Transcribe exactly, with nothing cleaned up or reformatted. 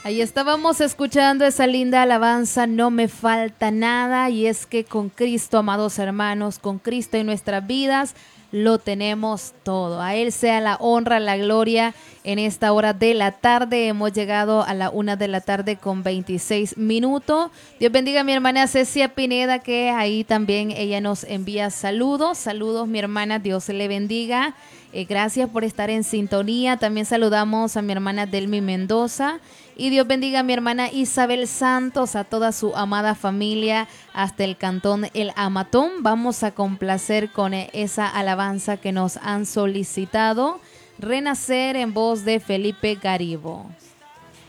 Ahí estábamos escuchando esa linda alabanza, no me falta nada, y es que con Cristo, amados hermanos, con Cristo en nuestras vidas, lo tenemos todo. A Él sea la honra, la gloria en esta hora de la tarde. Hemos llegado a la una de la tarde con veintiséis minutos. Dios bendiga a mi hermana Cecia Pineda, que ahí también ella nos envía saludos. Saludos, mi hermana, Dios le bendiga. Eh, gracias por estar en sintonía. También saludamos a mi hermana Delmi Mendoza. Y Dios bendiga a mi hermana Isabel Santos, a toda su amada familia, hasta el cantón El Amatón. Vamos a complacer con esa alabanza que nos han solicitado. Renacer, en voz de Felipe Garibo.